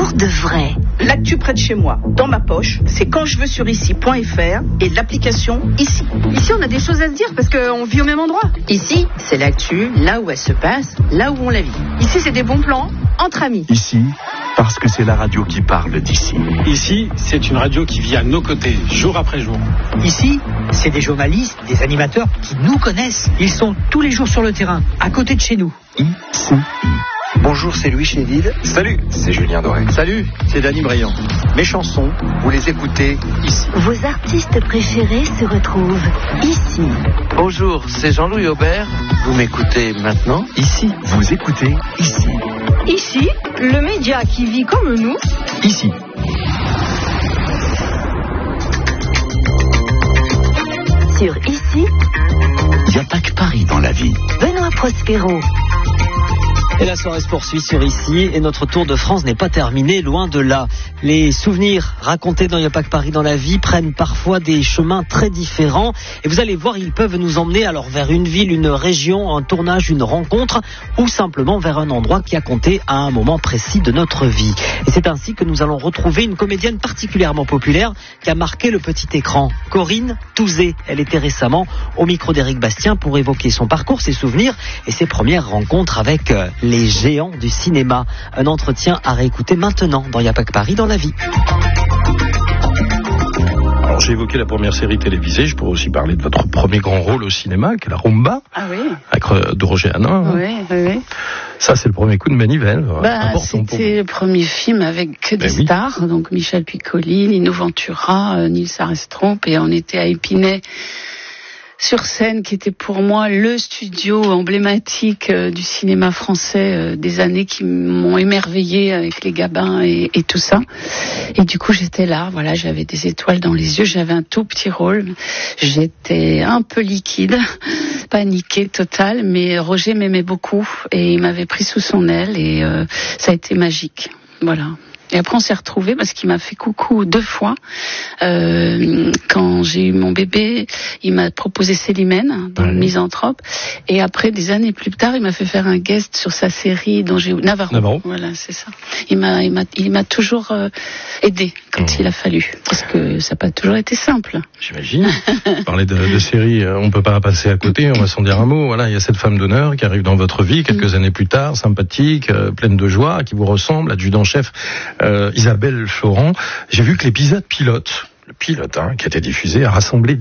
pour de vrai. L'actu près de chez moi, dans ma poche, c'est quand je veux sur ici.fr et l'application Ici. Ici, on a des choses à se dire parce qu'on vit au même endroit. Ici, c'est l'actu, là où elle se passe, là où on la vit. Ici, c'est des bons plans entre amis. Ici, parce que c'est la radio qui parle d'ici. Ici, c'est une radio qui vit à nos côtés, jour après jour. Ici, c'est des journalistes, des animateurs qui nous connaissent. Ils sont tous les jours sur le terrain, à côté de chez nous. ICI. Bonjour, c'est Louis Chédid. Salut, c'est Julien Doré. Salut, c'est Dany Briand. Mes chansons, vous les écoutez ici. Vos artistes préférés se retrouvent ici. Bonjour, c'est Jean-Louis Aubert. Vous m'écoutez maintenant ici. Vous écoutez Ici. Ici, le média qui vit comme nous. Ici. Sur Ici, Il n'y a pas que Paris dans la vie. Benoît Prospero. Et la soirée se poursuit sur Ici et notre tour de France n'est pas terminé, loin de là. Les souvenirs racontés dans Il n'y a pas que Paris dans la vie prennent parfois des chemins très différents et vous allez voir, ils peuvent nous emmener alors vers une ville, une région, un tournage, une rencontre ou simplement vers un endroit qui a compté à un moment précis de notre vie. Et c'est ainsi que nous allons retrouver une comédienne particulièrement populaire qui a marqué le petit écran, Corinne Touzé. Elle était récemment au micro d'Éric Bastien pour évoquer son parcours, ses souvenirs et ses premières rencontres avec les géants du cinéma. Un entretien à réécouter maintenant dans Il n'y a pas que Paris dans la vie. Alors j'ai évoqué la première série télévisée, je pourrais aussi parler de votre premier grand rôle au cinéma, qui est la Rumba, avec de Roger Hanin. Oui. Ça c'est le premier coup de manivelle. C'était le premier film avec que des stars, donc Michel Piccoli, Nino Ventura, Nils Arestrup, et on était à Épinay, sur scène, qui était pour moi le studio emblématique du cinéma français des années qui m'ont émerveillée avec les Gabins et tout ça. Et du coup, j'étais là, voilà, j'avais des étoiles dans les yeux, j'avais un tout petit rôle, j'étais un peu liquide, paniquée totale, mais Roger m'aimait beaucoup et il m'avait pris sous son aile et ça a été magique. Voilà. Et après, on s'est retrouvés parce qu'il m'a fait coucou 2 fois. Quand j'ai eu mon bébé, il m'a proposé Célimène, dans le Misanthrope. Et après, des années plus tard, il m'a fait faire un guest sur sa série dont j'ai Navarro. Voilà, c'est ça. Il m'a toujours aidé quand il a fallu. Parce que ça n'a pas toujours été simple. J'imagine. Parler de série, on ne peut pas passer à côté, on va s'en dire un mot. Voilà, il y a cette femme d'honneur qui arrive dans votre vie quelques années plus tard, sympathique, pleine de joie, qui vous ressemble, adjudant-chef Isabelle Florent. J'ai vu que l'épisode pilote, qui a été diffusé, a rassemblé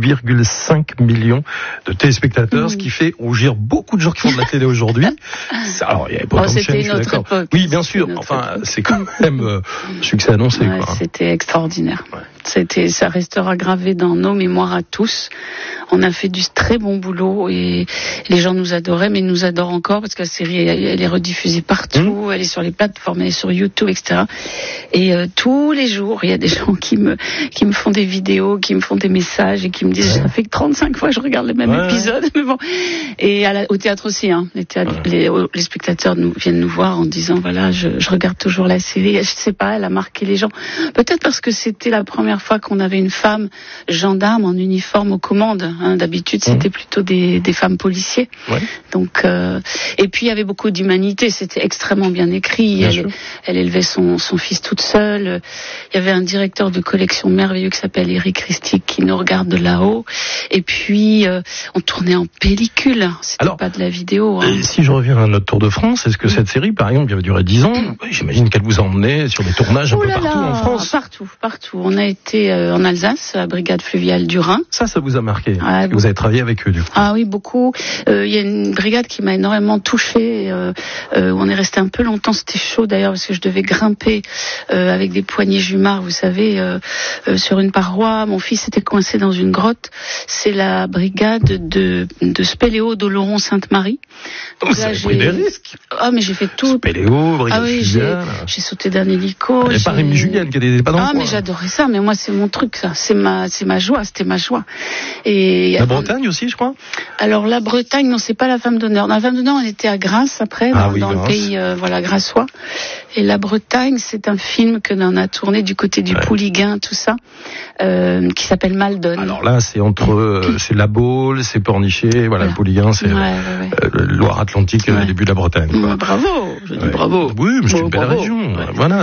12,5 millions de téléspectateurs, ce qui fait rougir beaucoup de gens qui font de la télé aujourd'hui. Alors, il y avait pas autant de chaînes, je suis d'accord. Époque. Oui, bien sûr. Enfin, c'est quand même succès annoncé. Ouais, quoi. C'était extraordinaire. Ouais. Ça restera gravé dans nos mémoires à tous. On a fait du très bon boulot et les gens nous adoraient, mais ils nous adorent encore parce que la série, elle est rediffusée partout, elle est sur les plateformes, elle est sur YouTube, etc. Et tous les jours, il y a des gens qui me font des vidéos, qui me font des messages et qui me disent ça fait que 35 fois que je regarde le même épisode. Mais bon. Et au théâtre aussi, hein. Les spectateurs viennent nous voir en disant voilà, je regarde toujours la série. Je sais pas, elle a marqué les gens. Peut-être parce que c'était la première fois qu'on avait une femme gendarme en uniforme aux commandes. Hein. D'habitude, c'était plutôt des femmes policiers. Ouais. Donc, et puis il y avait beaucoup d'humanité. C'était extrêmement bien écrit. Elle élevait son fils toute seule. Il y avait un directeur de collection merveilleux qui s'appelle Eric Ristic qui nous regarde de là-haut. Et puis on tournait en pellicule. C'était pas de la vidéo. Hein. Et si je reviens à notre Tour de France, est-ce que cette série, par exemple, qui avait duré 10 ans, j'imagine qu'elle vous a emmené sur des tournages un peu partout en France. Partout. On a été en Alsace, à la brigade fluviale du Rhin. Ça vous a marqué. Vous avez travaillé avec eux, du coup. Ah oui, beaucoup. Il y a une brigade qui m'a énormément touchée. On est resté un peu longtemps. C'était chaud d'ailleurs parce que je devais grimper avec des poignées jumards, vous savez, sur une paroi. Mon fils était coincé dans une grotte. C'est la brigade de Spéléo d'Oloron-Sainte-Marie. Donc ça a pris des risques. Ah, mais j'ai fait tout. Spéléo, brigade fluviale. J'ai sauté d'un hélico. Il n'y a pas Rémi Julien qui n'était pas dans le coin. Mais j'adorais ça. Mais moi, c'est mon truc, ça. C'est ma joie. C'était ma joie. Et la Bretagne aussi, je crois. Alors la Bretagne, non, c'est pas la femme d'honneur. La femme d'honneur, on était à Grasse après, dans le pays, grassois. Et la Bretagne, c'est un film que l'on a tourné du côté du Pouliguen, tout ça, qui s'appelle Maldon. Alors là, c'est c'est La Baule, c'est Pornichet, voilà, le Pouliguen, c'est Loire-Atlantique, le début de la Bretagne. Quoi. Bravo, je dis bravo. Oui, mais c'est une belle région. Voilà.